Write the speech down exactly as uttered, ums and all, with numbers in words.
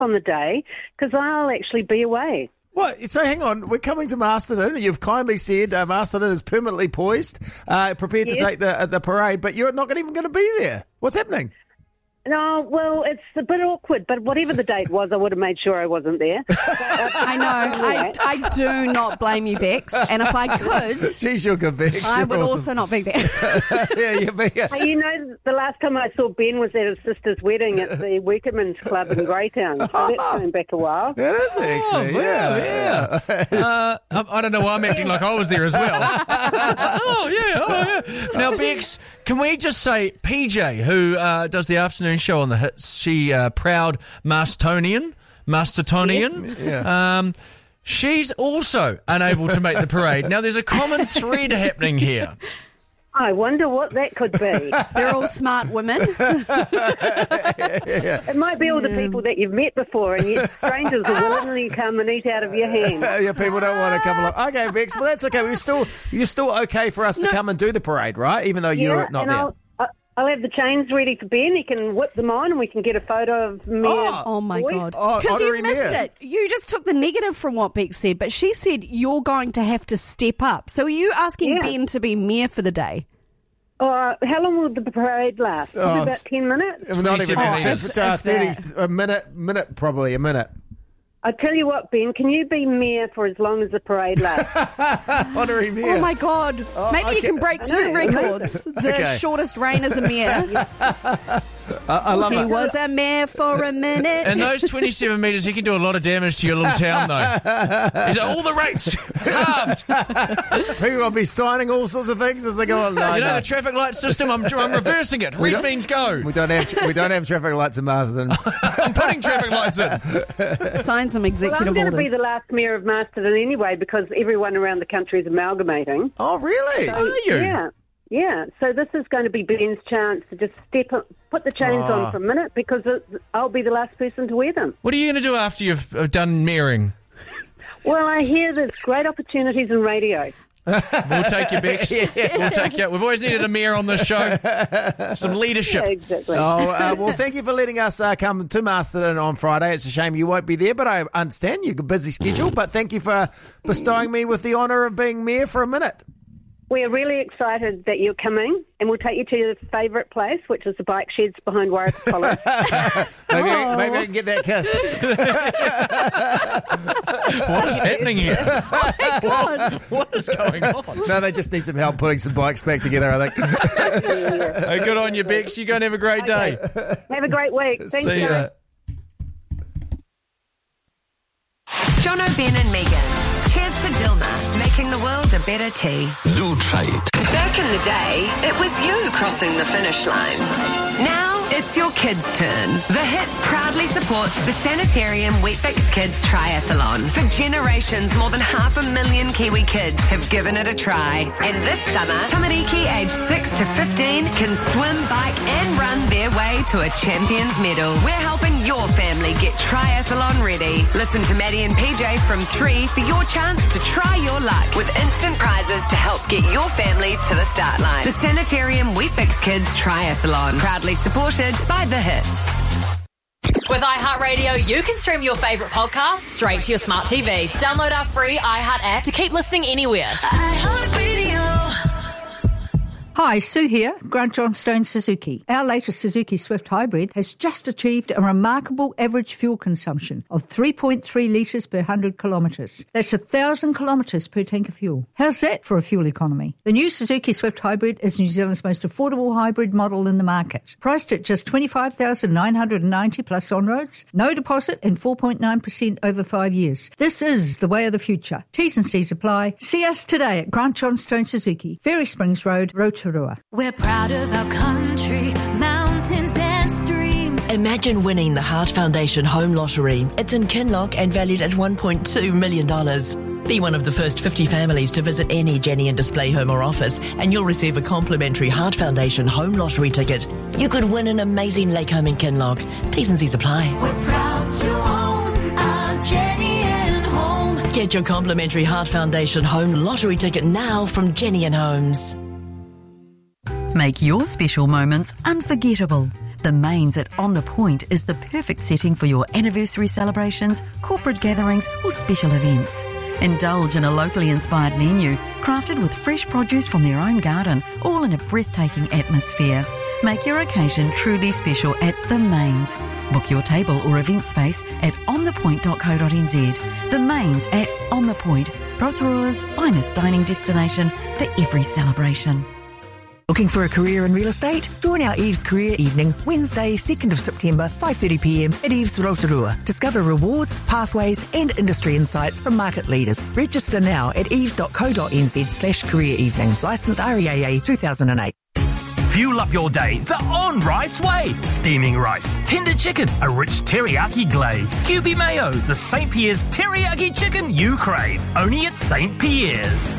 on the day because I'll actually be away. What? So hang on, we're coming to Masterton. You've kindly said uh, Masterton is permanently poised, uh, prepared yes. to take the uh, the parade, but you're not even going to be there. What's happening? No, well, it's a bit awkward, but whatever the date was, I would have made sure I wasn't there. But, uh, I know. I, I do not blame you, Bex. And if I could... She's your good Bex. I You're would awesome. also not be there. yeah, you'd be... Hey, you know, the last time I saw Ben was at his sister's wedding at the Wickerman's Club in Greytown. So that's going back a while. It is, actually. Oh, yeah, yeah. yeah. uh, I, I don't know why I'm acting like I was there as well. oh, yeah, oh, yeah. Now, Bex, can we just say P J, who uh, does the afternoon show on the Hits, she uh, proud Mastertonian, Mastertonian. Yeah. Um, she's also unable to make the parade. Now, there's a common thread happening here. I wonder what that could be. They're all smart women. It might be all the people that you've met before, and yet strangers will willingly come and eat out of your hand. yeah, people don't want to come along. Okay, Bex, well, that's okay. We're still, you're still okay for us no. to come and do the parade, right? Even though you're yeah, not and there. I'll, I'll have the chains ready for Ben. He can whip them on and we can get a photo of me. Oh, oh my boys. God. Oh, Because you missed Mayor. it. You just took the negative from what Bex said, but she said you're going to have to step up. So are you asking Yeah. Ben to be mayor for the day? Uh, how long will the parade last? Probably Oh. about ten minutes. Not even twenty-seven oh, minutes. uh, If thirty, that. a minute, minute, probably a minute. I tell you what, Ben, can you be mayor for as long as the parade lasts? Honorary mayor. Oh my God. Oh, Maybe you okay. can break I two know. records. The Okay. shortest reign as a mayor. I, I love He it. was a mayor for a minute. In those twenty-seven metres, he can do a lot of damage to your little town, though. He's like, all the rates halved. People will be signing all sorts of things as they go on. No, You know, no. the traffic light system, I'm, I'm reversing it. We Red don't- means go. We don't have we don't have traffic lights in Marsden. I'm putting traffic lights in. Sign some Well, I'm executive going to be orders. the last mayor of Masterton anyway because everyone around the country is amalgamating. Oh, really? Are you? Yeah. Yeah, so this is going to be Ben's chance to just step up, put the chains Oh. on for a minute because it, I'll be the last person to wear them. What are you going to do after you've uh, done mayoring? Well, I hear there's great opportunities in radio. We'll take you, Bex. We'll take you. We've always needed a mayor on this show. Some leadership. Yeah, exactly. Oh, uh, well, thank you for letting us uh, come to Masterton on Friday. It's a shame you won't be there, but I understand you've got a busy schedule. But thank you for bestowing me with the honour of being mayor for a minute. We're really excited that you're coming, and we'll take you to your favourite place, which is the bike sheds behind Warwick College. Maybe, Oh. maybe I can get that kiss. What is happening here? Oh my God. What is going on? No, they just need some help putting some bikes back together, I think. Hey, good on you, Bex. You're going to have a great day. Have a great week. Thank See you. ya. Jono, Ben and Megan. Cheers to Dilma, making the world a better tea. Lutrite. Back in the day, it was you crossing the finish line. Now it's your kids' turn. The Hits proudly supports the Sanitarium Weet-Bix Kids Triathlon. For generations, more than half a million Kiwi kids have given it a try. And this summer, Tamariki aged six to fifteen can swim, bike and run their way to a champion's medal. We're helping your family get triathlon ready. Listen to Maddie and P J from three for your chance to try your luck with instant prizes to help get your family to the start line. The Sanitarium Weet-Bix Kids Triathlon, proudly supported by The Hits. With iHeartRadio, you can stream your favourite podcasts straight to your smart T V. Download our free iHeart app to keep listening anywhere. iHeartRadio. Hi, Sue here, Grant Johnstone Suzuki. Our latest Suzuki Swift Hybrid has just achieved a remarkable average fuel consumption of three point three litres per one hundred kilometres. That's one thousand kilometres per tank of fuel. How's that for a fuel economy? The new Suzuki Swift Hybrid is New Zealand's most affordable hybrid model in the market. Priced at just twenty-five thousand nine hundred ninety dollars plus on-roads, no deposit and four point nine percent over five years. This is the way of the future. T's and C's apply. See us today at Grant Johnstone Suzuki, Ferry Springs Road, Rotorua. We're proud of our country, mountains and streams. Imagine winning the Heart Foundation Home Lottery. It's in Kinloch and valued at one point two million dollars. Be one of the first fifty families to visit any Jenny and Display home or office, and you'll receive a complimentary Heart Foundation Home Lottery ticket. You could win an amazing lake home in Kinloch. T's and C's apply. We're proud to own our Jenny and Home. Get your complimentary Heart Foundation Home Lottery ticket now from Jenny and Homes. Make your special moments unforgettable. The Mains at On The Point is the perfect setting for your anniversary celebrations, corporate gatherings or special events. Indulge in a locally inspired menu, crafted with fresh produce from their own garden, all in a breathtaking atmosphere. Make your occasion truly special at The Mains. Book your table or event space at on the point dot co dot n z. The Mains at On The Point, Rotorua's finest dining destination for every celebration. Looking for a career in real estate? Join our Eves Career Evening, Wednesday, second of September, five thirty p m at Eves Rotorua. Discover rewards, pathways and industry insights from market leaders. Register now at eves dot co dot n z slash career evening. Licensed R E A A two thousand eight. Fuel up your day the on-rice way. Steaming rice, tender chicken, a rich teriyaki glaze, Q B mayo, the Saint Pierre's teriyaki chicken you crave. Only at Saint Pierre's.